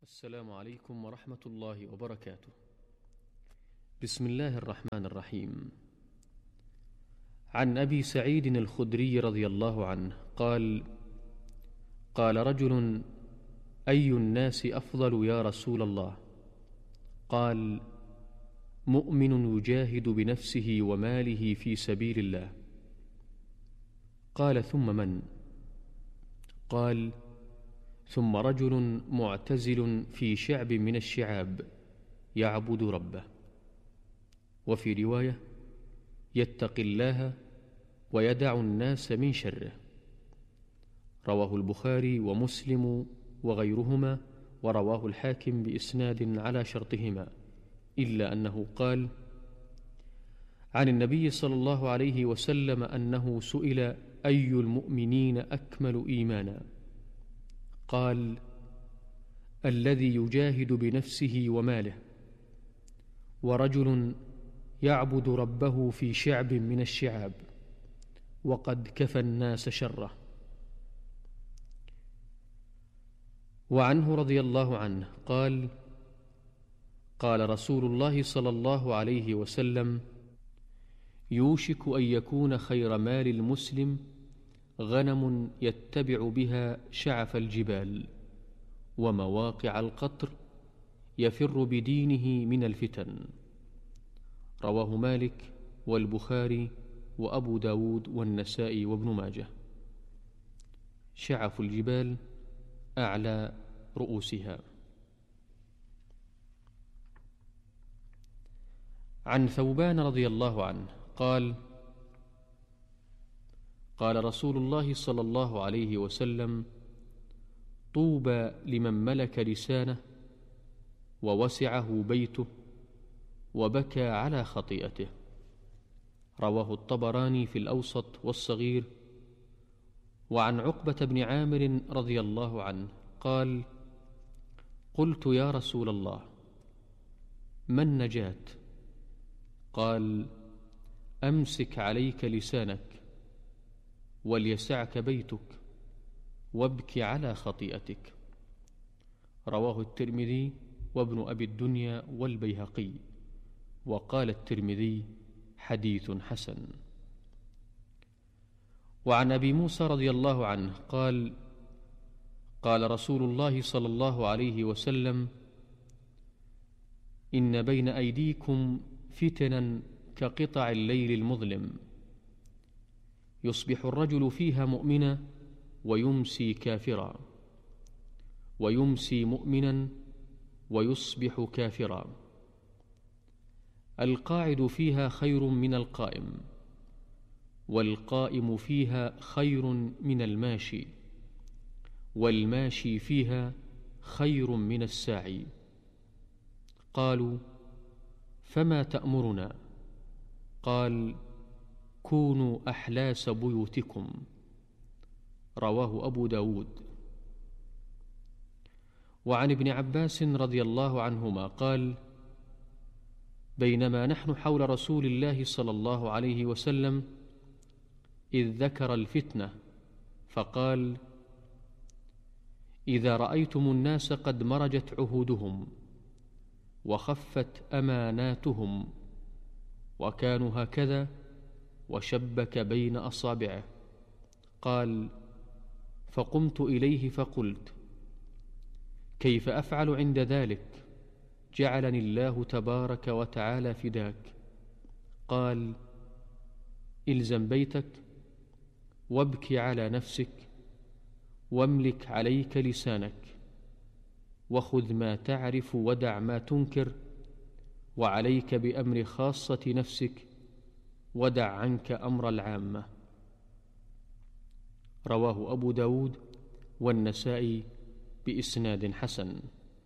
السلام عليكم ورحمة الله وبركاته. بسم الله الرحمن الرحيم. عن أبي سعيد الخدري رضي الله عنه قال: قال رجل: أي الناس أفضل يا رسول الله؟ قال: مؤمن يجاهد بنفسه وماله في سبيل الله. قال: ثم من؟ قال: ثم رجل معتزل في شعب من الشعاب يعبد ربه. وفي رواية: يتقي الله ويدع الناس من شره. رواه البخاري ومسلم وغيرهما، ورواه الحاكم بإسناد على شرطهما، إلا أنه قال عن النبي صلى الله عليه وسلم أنه سئل: أي المؤمنين أكمل إيمانا؟ قال: الذي يجاهد بنفسه وماله. ورجل يعبد ربه في شعب من الشعاب وقد كفى الناس شره. وعنه رضي الله عنه قال: قال رسول الله صلى الله عليه وسلم: يوشك أن يكون خير مال المسلم غنم يتبع بها شعف الجبال ومواقع القطر يفر بدينه من الفتن. رواه مالك والبخاري وأبو داود والنسائي وابن ماجه. شعف الجبال أعلى رؤوسها. عن ثوبان رضي الله عنه قال: قال رسول الله صلى الله عليه وسلم: طوبى لمن ملك لسانه ووسعه بيته وبكى على خطيئته. رواه الطبراني في الأوسط والصغير. وعن عقبة بن عامر رضي الله عنه قال: قلت يا رسول الله، ما النجاة؟ قال: أمسك عليك لسانك وليسعك بيتك وابك على خطيئتك. رواه الترمذي وابن أبي الدنيا والبيهقي، وقال الترمذي: حديث حسن. وعن أبي موسى رضي الله عنه قال: قال رسول الله صلى الله عليه وسلم: إن بين أيديكم فتنا كقطع الليل المظلم، يصبح الرجل فيها مؤمنا ويمسي كافرا، ويمسي مؤمنا ويصبح كافرا. القاعد فيها خير من القائم، والقائم فيها خير من الماشي، والماشي فيها خير من الساعي. قالوا: فما تأمرنا؟ قال: كونوا أحلاس بيوتكم. رواه أبو داود. وعن ابن عباس رضي الله عنهما قال: بينما نحن حول رسول الله صلى الله عليه وسلم إذ ذكر الفتنة فقال: إذا رأيتم الناس قد مرجت عهودهم وخفت أماناتهم وكانوا هكذا، وشبك بين أصابعه. قال: فقمت إليه فقلت: كيف أفعل عند ذلك؟ جعلني الله تبارك وتعالى فداك. قال: إلزم بيتك وابك على نفسك واملك عليك لسانك، وخذ ما تعرف ودع ما تنكر، وعليك بأمر خاصة نفسك ودع عنك أمر العامة. رواه أبو داود والنسائي بإسناد حسن.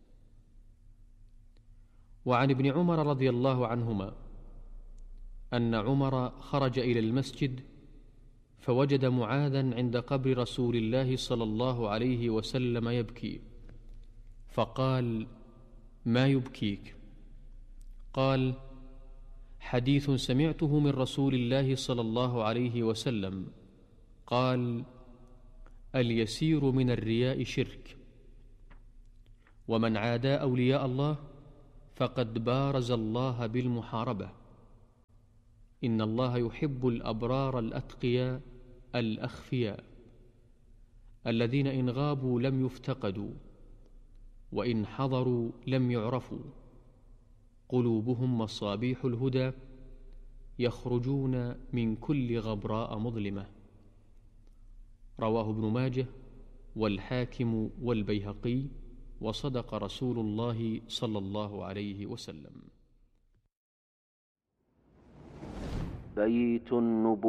وعن ابن عمر رضي الله عنهما أن عمر خرج إلى المسجد فوجد معاذا عند قبر رسول الله صلى الله عليه وسلم يبكي، فقال: ما يبكيك؟ قال: حديث سمعته من رسول الله صلى الله عليه وسلم قال: اليسير من الرياء شرك، ومن عادى أولياء الله فقد بارز الله بالمحاربة. إن الله يحب الأبرار الأتقياء الأخفياء الذين إن غابوا لم يفتقدوا، وإن حضروا لم يعرفوا، قلوبهم مصابيح الهدى يخرجون من كل غبراء مظلمة. رواه ابن ماجه والحاكم والبيهقي، وصدق رسول الله صلى الله عليه وسلم. بيت النبوة.